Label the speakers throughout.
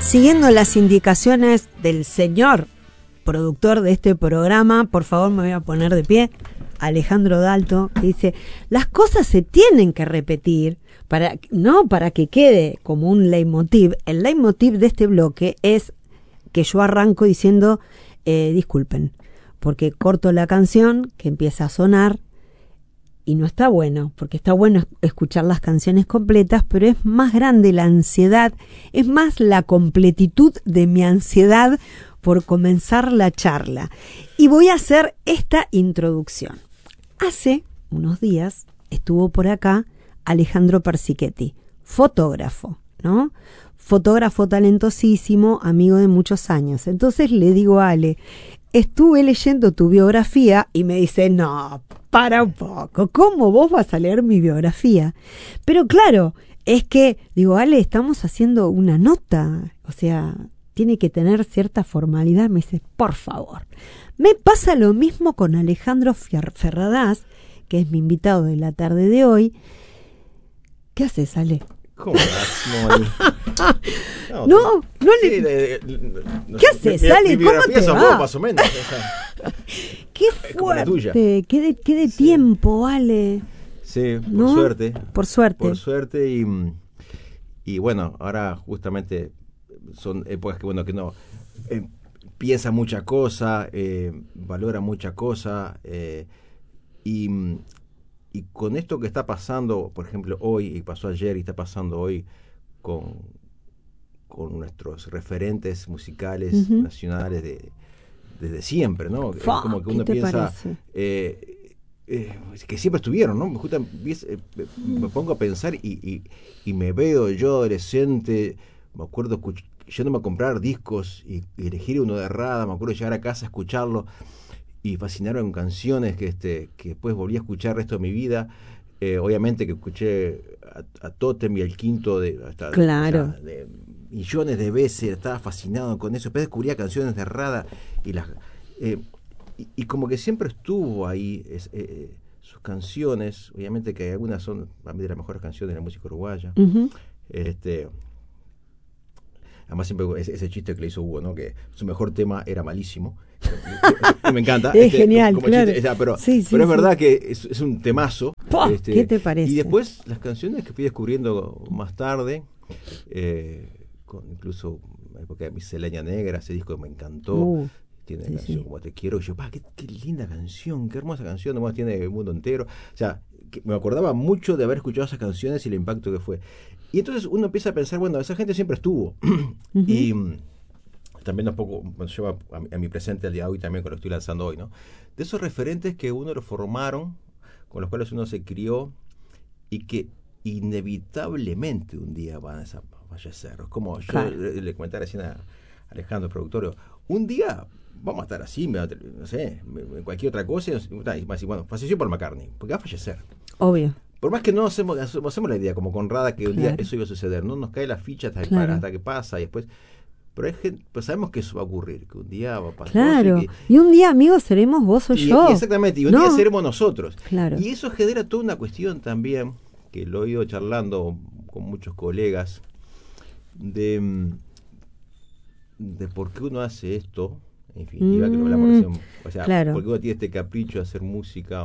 Speaker 1: siguiendo las indicaciones del señor productor de este programa, por favor me voy a poner de pie, Alejandro Dalto, que dice, las cosas se tienen que repetir, no para que quede como un leitmotiv. El leitmotiv de este bloque es que yo arranco diciendo, disculpen, porque corto la canción que empieza a sonar, y no está bueno, porque está bueno escuchar las canciones completas, pero es más grande la ansiedad, es más la completitud de mi ansiedad por comenzar la charla. Y voy a hacer esta introducción. Hace unos días estuvo por acá Alejandro Persichetti, fotógrafo, ¿no? Fotógrafo talentosísimo, amigo de muchos años. Entonces le digo a Ale, estuve leyendo tu biografía y me dice, no, para un poco, ¿cómo vos vas a leer mi biografía? Pero claro, es que, digo, Ale, estamos haciendo una nota, o sea, tiene que tener cierta formalidad. Me dice, por favor. Me pasa lo mismo con Alejandro Ferradas, que es mi invitado de la tarde de hoy. ¿Qué haces, Ale?
Speaker 2: ¿Cómo estás, Moni?
Speaker 1: No
Speaker 2: sí,
Speaker 1: ¿qué haces, Ale? ¿Cómo te va?
Speaker 2: Más o menos.
Speaker 1: Qué fuerte, qué de tiempo, Ale.
Speaker 2: Sí, por
Speaker 1: ¿no?
Speaker 2: suerte.
Speaker 1: Por suerte.
Speaker 2: Por suerte y bueno, ahora justamente son épocas que bueno que no piensa mucha cosa, valora mucha cosa y con esto que está pasando, por ejemplo, hoy, y pasó ayer y está pasando hoy con nuestros referentes musicales nacionales desde siempre, ¿no? Es como que uno piensa que siempre estuvieron, ¿no? Me pongo a pensar y me veo yo adolescente, me acuerdo yéndome a comprar discos y elegir uno de Rada, me acuerdo llegar a casa a escucharlo y fascinarme con canciones que después volví a escuchar el resto de mi vida. Obviamente que escuché a Totem y al Quinto de millones de veces, estaba fascinado con eso. Después descubría canciones de Rada y como que siempre estuvo ahí sus canciones. Obviamente que algunas son para mí de las mejores canciones de la música uruguaya. Además siempre ese chiste que le hizo Hugo, ¿no? Que su mejor tema era malísimo. Me encanta.
Speaker 1: Es genial, claro.
Speaker 2: Chiste, pero
Speaker 1: sí,
Speaker 2: es verdad que es un temazo.
Speaker 1: ¿Qué te parece?
Speaker 2: Y después las canciones que fui descubriendo más tarde, incluso la época de Miscelánea Negra, ese disco que me encantó. Tiene la canción Como Te Quiero. Y yo, qué linda canción, qué hermosa canción. Además tiene el mundo entero. O sea, que me acordaba mucho de haber escuchado esas canciones y el impacto que fue. Y entonces uno empieza a pensar, bueno, esa gente siempre estuvo. Y también un poco lleva a mi presente al día de hoy también con lo que estoy lanzando hoy, ¿no? De esos referentes que uno lo formaron, con los cuales uno se crió y que inevitablemente un día van a fallecer. Como yo le comentaba recién a Alejandro, productor, un día vamos a estar así, no sé, en cualquier otra cosa, y bueno, falleció Paul McCartney, porque va a fallecer.
Speaker 1: Obvio.
Speaker 2: Por más que no hacemos la idea, como con Rada, que un día eso iba a suceder, no nos cae la ficha hasta que pasa y después. Pero hay gente, pues sabemos que eso va a ocurrir, que un día va a pasar.
Speaker 1: Claro. Y un día, amigos, seremos vos o yo.
Speaker 2: Exactamente, y un día seremos nosotros.
Speaker 1: Claro.
Speaker 2: Y eso genera toda una cuestión también, que lo he ido charlando con muchos colegas, de por qué uno hace esto, en definitiva, que lo hablamos recién. O sea, por qué uno tiene este capricho de hacer música.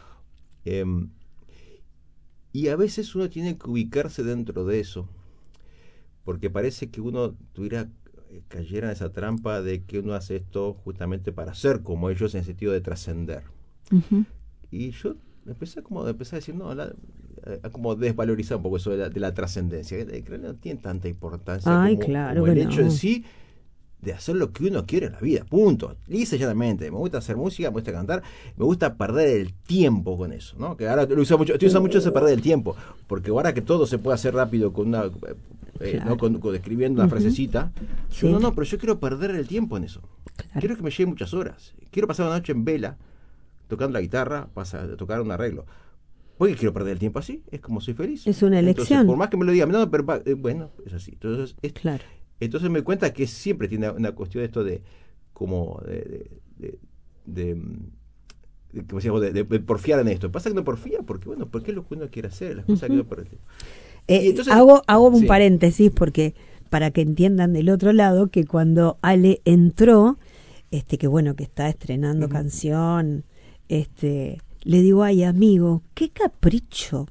Speaker 2: Y a veces uno tiene que ubicarse dentro de eso, porque parece que uno cayera en esa trampa de que uno hace esto justamente para ser como ellos, en el sentido de trascender. Y yo empecé a decir, no, como desvalorizar un poco eso de la trascendencia, que no tiene tanta importancia como el hecho en sí de hacer lo que uno quiere en la vida, punto. Lisa y llanamente, me gusta hacer música, me gusta cantar, me gusta perder el tiempo con eso, ¿no? Que ahora estoy usando mucho ese perder el tiempo, porque ahora que todo se puede hacer rápido con una ¿no? con escribiendo una frasecita, pero yo quiero perder el tiempo en eso. Quiero que me lleve muchas horas. Quiero pasar una noche en vela tocando la guitarra, a tocar un arreglo. ¿Por qué quiero perder el tiempo así? Es como soy feliz.
Speaker 1: Es una elección.
Speaker 2: Entonces, por más que me lo digan, no, pero bueno, es así. Entonces me doy cuenta que siempre tiene una cuestión de esto de como de porfiar en esto. Pasa que no porfía porque es lo que uno quiere hacer, las cosas que uno perder.
Speaker 1: Hago un paréntesis porque para que entiendan del otro lado que cuando Ale entró, que bueno, que está estrenando canción, le digo, ay amigo, qué capricho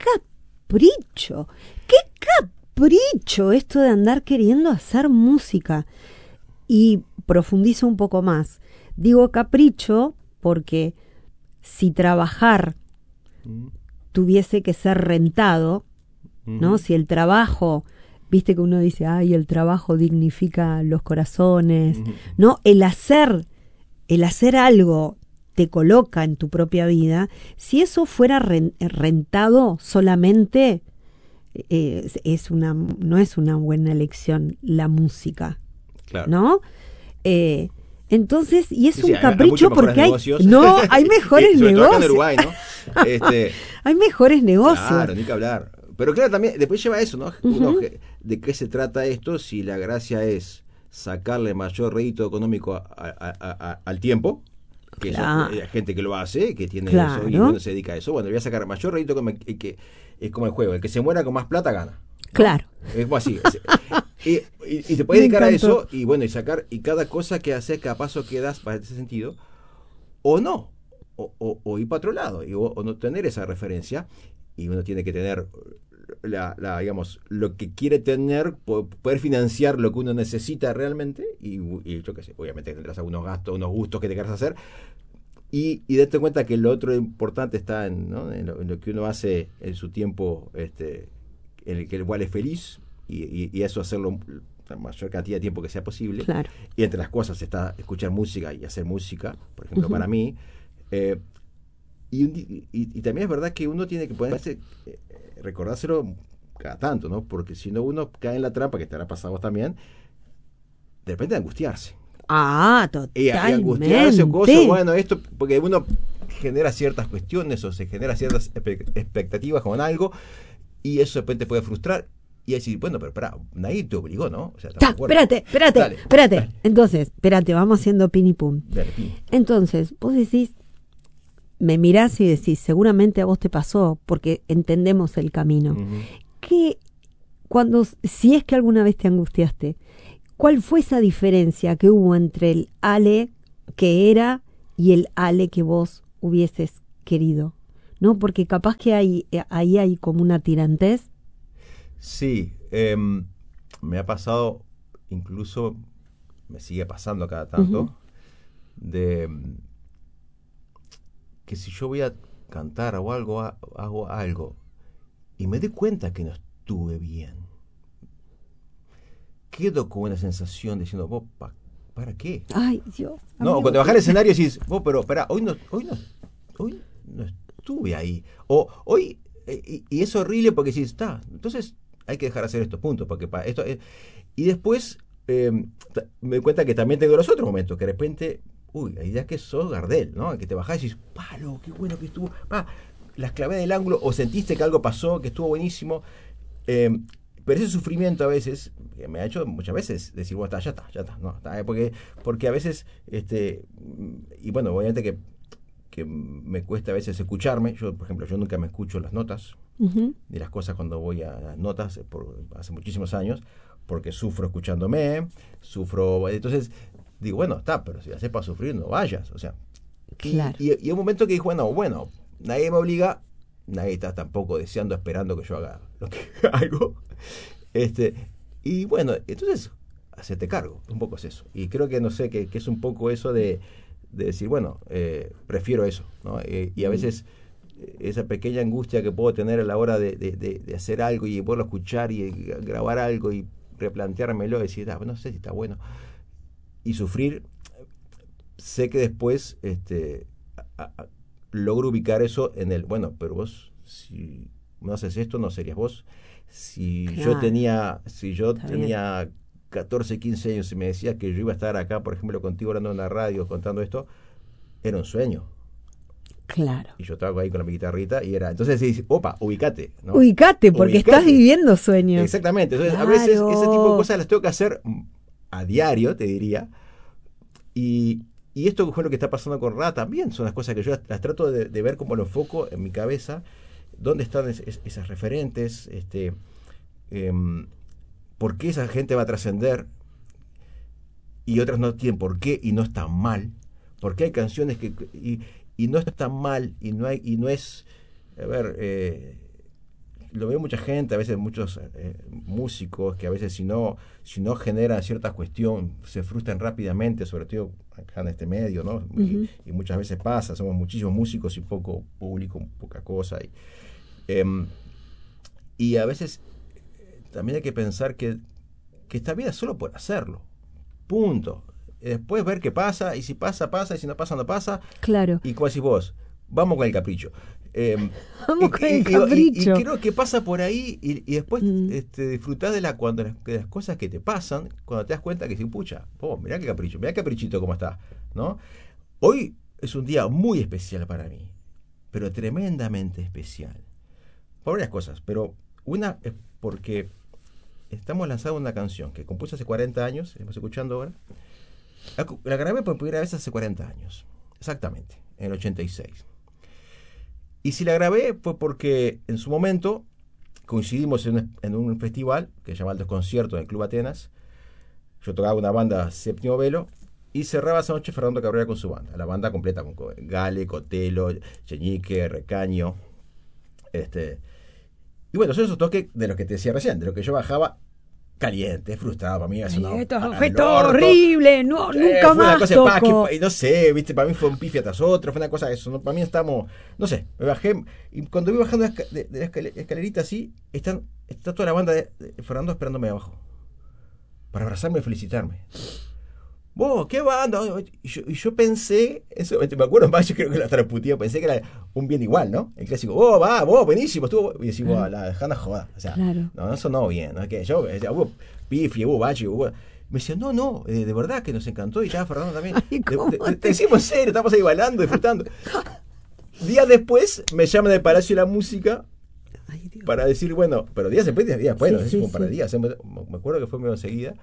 Speaker 1: esto de andar queriendo hacer música. Y profundizo un poco más. Digo capricho porque si trabajar tuviese que ser rentado, ¿no? Si el trabajo, viste que uno dice, ay, el trabajo dignifica los corazones, ¿no? El hacer algo te coloca en tu propia vida. Si eso fuera rentado solamente, no es una buena elección la música, claro. ¿No? Entonces, y es un capricho porque hay mejores negocios. En Uruguay, ¿no? Hay mejores negocios.
Speaker 2: Claro, ni que hablar. Pero claro, también después lleva eso, ¿no? ¿De qué se trata esto? Si la gracia es sacarle mayor rédito económico al tiempo, que claro. Hay gente que lo hace, que tiene eso y bueno, se dedica a eso. Bueno, le voy a sacar mayor rédito que es como el juego. El que se muera con más plata gana, ¿no?
Speaker 1: Claro.
Speaker 2: Es como así. Y te puedes dedicar a eso y bueno, y sacar, y cada cosa que haces, cada paso que das para ese sentido, o no, o ir para otro lado, o no tener esa referencia, y uno tiene que tener digamos, lo que quiere tener, poder financiar lo que uno necesita realmente, y yo qué sé, obviamente tendrás algunos gastos, unos gustos que te quieras hacer, y date cuenta que lo otro importante está en lo que uno hace en su tiempo, en el que igual es feliz, y eso hacerlo la mayor cantidad de tiempo que sea posible.
Speaker 1: Claro.
Speaker 2: Y entre las cosas está escuchar música y hacer música, por ejemplo, para mí. Y también es verdad que uno tiene que ponerse, recordárselo cada tanto, ¿no? Porque si no, uno cae en la trampa, que te habrá pasado también, de repente de angustiarse.
Speaker 1: Totalmente.
Speaker 2: Y angustiarse, cosas, bueno, esto, porque uno genera ciertas cuestiones o se genera ciertas expectativas con algo, y eso de repente puede frustrar. Y decir, bueno, pero pará, nadie te obligó, ¿no? O sea,
Speaker 1: espérate. Entonces, vamos haciendo pin y pum. Dale, pin. Entonces, vos decís, me mirás y decís, seguramente a vos te pasó, porque entendemos el camino. Que si es que alguna vez te angustiaste, ¿cuál fue esa diferencia que hubo entre el Ale que era y el Ale que vos hubieses querido? ¿No? Porque capaz que ahí hay como una tirantez.
Speaker 2: Sí, me ha pasado, incluso me sigue pasando cada tanto, de que si yo voy a cantar o algo, hago algo y me doy cuenta que no estuve bien, quedo con una sensación diciendo, vos, ¿para qué?
Speaker 1: Ay, Dios.
Speaker 2: No, cuando bajás al escenario decís, vos, pero espera, hoy no estuve ahí. O hoy, y es horrible porque decís, entonces hay que dejar de hacer estos puntos, porque para esto y después me doy cuenta que también tengo los otros momentos, que de repente, hay días que sos Gardel, ¿no? Que te bajás y dices, palo, qué bueno que estuvo, las clavé del ángulo, o sentiste que algo pasó, que estuvo buenísimo, pero ese sufrimiento a veces, que me ha hecho muchas veces decir, bueno, ya está, no, porque a veces, y bueno, obviamente que me cuesta a veces escucharme. Yo, por ejemplo, nunca me escucho las notas de las cosas cuando voy a las notas hace muchísimos años, porque sufro escuchándome, entonces digo, bueno, pero si haces para sufrir, no vayas, o sea. Claro. Y un momento que dijo, bueno, nadie me obliga, nadie está tampoco deseando, esperando que yo haga lo que hago, y bueno, entonces hacete cargo, un poco es eso, y creo que no sé, que es un poco eso de decir, bueno, prefiero eso, ¿no? Y a veces esa pequeña angustia que puedo tener a la hora de hacer algo y poderlo escuchar y grabar algo y replanteármelo, decir, no sé si está bueno, y sufrir, sé que después logro ubicar eso en el, bueno, pero vos, si no haces esto, no serías vos. Si yo tenía 14, 15 años y me decía que yo iba a estar acá, por ejemplo, contigo hablando en la radio, contando esto, era un sueño.
Speaker 1: Claro.
Speaker 2: Y yo estaba ahí con mi guitarrita y era, entonces se dice, ubicate, ¿no?
Speaker 1: Ubicate, porque estás viviendo sueños.
Speaker 2: Exactamente. Entonces, a veces ese tipo de cosas las tengo que hacer a diario, te diría. Y esto fue lo que está pasando con Ra también. Son las cosas que yo las trato de ver como lo enfoco en mi cabeza. ¿Dónde están esas referentes? por qué esa gente va a trascender y otras no tienen por qué y no están mal, porque hay canciones que y no están mal y no es, a ver, lo veo mucha gente, a veces muchos músicos que a veces si no generan cierta cuestión se frustran rápidamente, sobre todo acá en este medio, ¿no?
Speaker 1: Uh-huh.
Speaker 2: Y muchas veces pasa, somos muchísimos músicos y poco público, poca cosa. Y a veces también hay que pensar que esta vida es solo por hacerlo. Punto. Después ver qué pasa, y si pasa, pasa, y si no pasa, no pasa.
Speaker 1: Claro.
Speaker 2: Y como decís vos, vamos con el capricho.
Speaker 1: Vamos con el capricho.
Speaker 2: Y creo que pasa por ahí, y después disfrutás de las cosas que te pasan, cuando te das cuenta que si pucha, mirá qué capricho, mirá qué caprichito cómo está, ¿no? Hoy es un día muy especial para mí, pero tremendamente especial. Por varias cosas, pero una es porque estamos lanzando una canción que compuse hace 40 años, estamos escuchando ahora. La grabé por primera vez hace 40 años, exactamente, en el 86. Y si la grabé fue porque en su momento coincidimos en un festival que se llama El Desconcierto en el Club Atenas. Yo tocaba una banda Séptimo Velo y cerraba esa noche Fernando Cabrera con su banda. La banda completa con Gale, Cotelo, Cheñique, Recaño. Y bueno, son esos toques de los que te decía recién, de lo que yo bajaba caliente, frustrado para mí.
Speaker 1: Esto fue todo horrible, no, nunca más
Speaker 2: cosa
Speaker 1: toco.
Speaker 2: y no sé, viste, para mí fue un pifia tras otro, fue una cosa eso, ¿no? Para mí estamos, no sé, me bajé y cuando vi bajando de la escalerita así, está toda la banda de Fernando esperándome abajo para abrazarme y felicitarme. Vos, ¿qué banda? Y yo pensé, eso, me acuerdo más, yo creo que la traputía, pensé que era un bien igual, ¿no? El clásico, vos, buenísimo, estuvo. Y decimos, la dejana joda. O sea,
Speaker 1: claro.
Speaker 2: No, eso no bien, ¿no? Que yo, hubo pifia, hubo bache, hubo. Me decía, no, de verdad que nos encantó y estaba Fernando también. Te decimos en serio, estamos ahí bailando, disfrutando. Días después me llaman del Palacio de la Música para decir, bueno, pero días después, no sé si fue un par de días, me acuerdo que fue medio enseguida.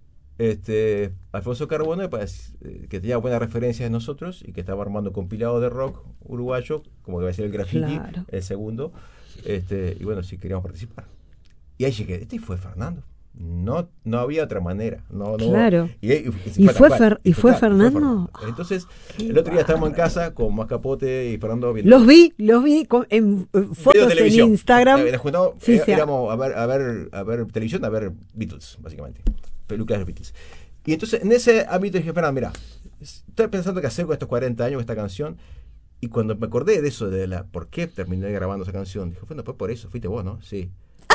Speaker 2: Alfonso Carbono, que tenía buenas referencias de nosotros y que estaba armando compilado de rock uruguayo, como que va a ser el Graffiti, claro. El segundo, y bueno, si queríamos participar. Y ahí llegué, fue Fernando. No había otra manera.
Speaker 1: Claro.
Speaker 2: Y
Speaker 1: fue Fernando.
Speaker 2: Entonces, el otro día estábamos en casa con Mascapote y Fernando.
Speaker 1: Los vi en fotos en Instagram.
Speaker 2: Íbamos a ver televisión, a ver Beatles, básicamente. Pelucas de Beatles. Y entonces, en ese ámbito dije, Fernando, mira, estoy pensando qué hacer con estos 40 años, esta canción. Y cuando me acordé de eso, por qué terminé grabando esa canción, dije, bueno, pues por eso, fuiste vos, ¿no? Sí.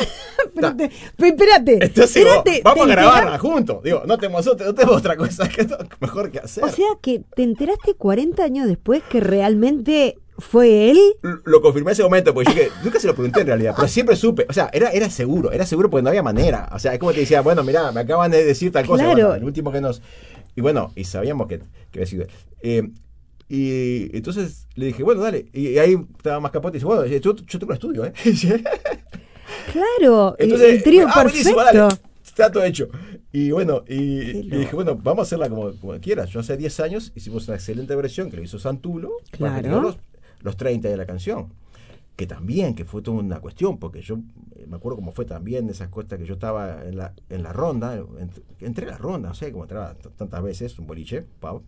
Speaker 1: Espérate.
Speaker 2: Entonces, vamos a grabarla juntos. Digo, no tenemos otra cosa mejor que hacer.
Speaker 1: O sea que te enteraste 40 años después que realmente fue él.
Speaker 2: Lo confirmé en ese momento, porque nunca se lo pregunté en realidad, pero siempre supe. O sea, era seguro porque no había manera. O sea, es como te decía, bueno, mirá, me acaban de decir tal cosa.
Speaker 1: Claro.
Speaker 2: Bueno, el último que nos. Y bueno, y sabíamos que había sido él. Y entonces le dije, bueno, dale. Y ahí estaba Mascapote y dice, bueno, yo tengo un estudio, ¿eh?
Speaker 1: Claro,
Speaker 2: entonces,
Speaker 1: el trío perfecto.
Speaker 2: Dale, está todo hecho. Y bueno, y dije, bueno, vamos a hacerla como quieras. Yo hace 10 años hicimos una excelente versión que lo hizo Santulo.
Speaker 1: Claro.
Speaker 2: Los 30 de la canción. Que también, que fue toda una cuestión, porque yo me acuerdo cómo fue también esas cosas que yo estaba en la ronda, entré en la ronda, no sé, como entraba tantas veces, un boliche, Pau.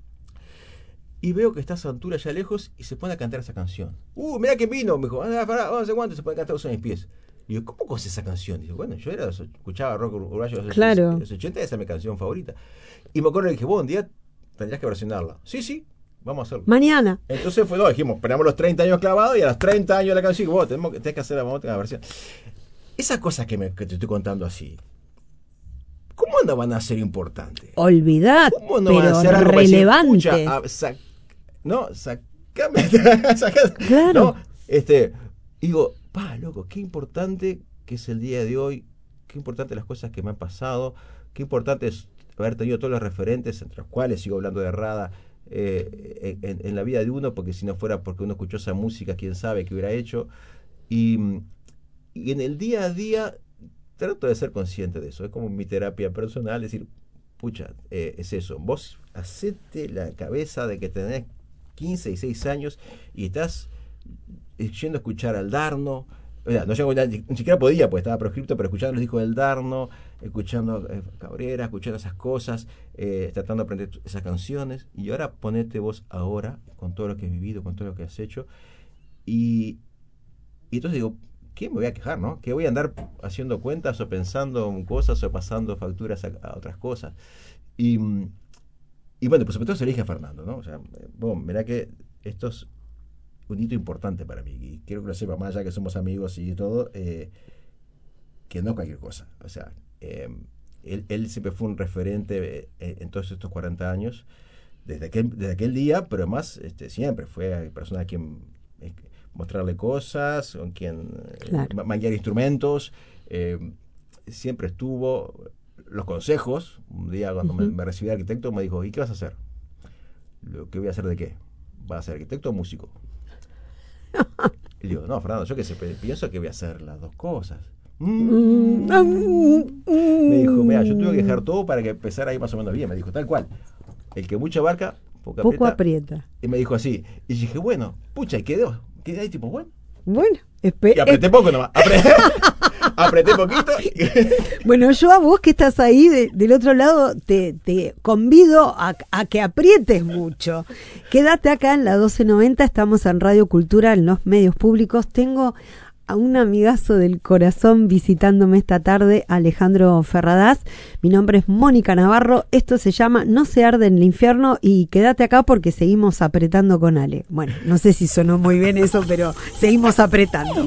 Speaker 2: Y veo que está Santura allá lejos y se pone a cantar esa canción. Mirá que vino, me dijo, vamos a hacer cuánto, se pone a cantar a mis pies. Y yo, ¿cómo conoces esa canción? Dice, bueno, yo escuchaba rock uruguayo de los 80, esa es mi canción favorita. Y me acuerdo que dije, un día tendrías que versionarla. Sí, vamos a hacerlo.
Speaker 1: Mañana.
Speaker 2: Entonces dijimos, esperamos los 30 años clavados y a los 30 años la canción, tenés que hacer la versión. Esas cosas que te estoy contando así, ¿cómo no van a ser importantes?
Speaker 1: Olvidad,
Speaker 2: ¿Cómo no
Speaker 1: pero
Speaker 2: van a ser algo
Speaker 1: relevantes?
Speaker 2: Sacame.
Speaker 1: Claro.
Speaker 2: ¿No? Digo, loco, qué importante que es el día de hoy, qué importante las cosas que me han pasado, qué importante es haber tenido todos los referentes, entre los cuales sigo hablando de Rada, en la vida de uno, porque si no fuera porque uno escuchó esa música, quién sabe qué hubiera hecho. Y en el día a día trato de ser consciente de eso. Es como mi terapia personal, decir, pucha, es eso. Vos hacete la cabeza de que tenés 15, 16 años y estás yendo a escuchar al Darno. No, ni siquiera podía, porque estaba proscripto, pero escuchando los discos del Darno, escuchando Cabrera, escuchando esas cosas, tratando de aprender esas canciones, y ahora ponete vos ahora, con todo lo que has vivido, con todo lo que has hecho, y entonces digo, ¿qué me voy a quejar, no? ¿Qué voy a andar haciendo cuentas o pensando en cosas o pasando facturas a otras cosas? Y bueno, pues sobre todo se elige a Fernando, ¿no? O sea, bueno, mirá que esto es un hito importante para mí, y quiero que lo sepa, más allá que somos amigos y todo, que no es cualquier cosa. O sea, él siempre fue un referente en todos estos 40 años, desde aquel día, pero además siempre fue persona a quien mostrarle cosas, con quien manguear instrumentos, siempre estuvo. Los consejos, un día cuando me recibí de arquitecto me dijo, ¿y qué vas a hacer? ¿Qué voy a hacer de qué? ¿Vas a ser arquitecto o músico? Y digo, no, Fernando, yo que sé, pienso que voy a hacer las dos cosas. Me dijo, mira, yo tuve que dejar todo para que empezara ahí más o menos bien. Me dijo, tal cual, el que mucho abarca, poco aprieta. Y me dijo así, y dije, bueno, pucha, y quedé ahí tipo, bueno, y apreté poco nomás. Apreté poquito.
Speaker 1: Bueno, yo a vos que estás ahí del otro lado te convido a que aprietes mucho. Quédate acá en la 1290, estamos en Radio Cultura, en los medios públicos. Tengo a un amigazo del corazón visitándome esta tarde, Alejandro Ferradas. Mi nombre es Mónica Navarro, esto se llama No se arde en el infierno, y quédate acá porque seguimos apretando con Ale. Bueno, no sé si sonó muy bien eso, pero seguimos apretando.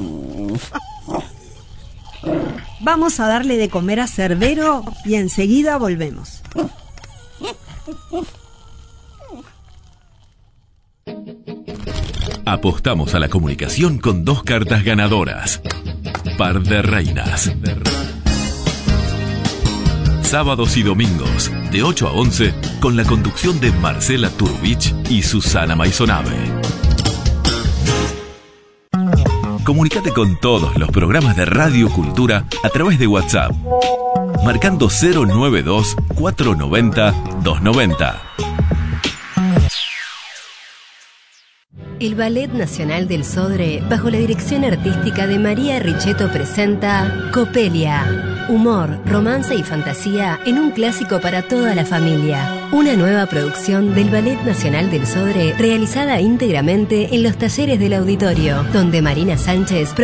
Speaker 1: Vamos a darle de comer a Cerbero y enseguida volvemos.
Speaker 3: Apostamos a la comunicación con 2 cartas ganadoras. Par de reinas. Sábados y domingos, de 8 a 11, con la conducción de Marcela Turbich y Susana Maisonave. Comunicate con todos los programas de Radio Cultura a través de WhatsApp, marcando 092-490-290.
Speaker 4: El Ballet Nacional del Sodre, bajo la dirección artística de María Richetto, presenta Copelia. Humor, romance y fantasía en un clásico para toda la familia. Una nueva producción del Ballet Nacional del Sodre, realizada íntegramente en los talleres del auditorio, donde Marina Sánchez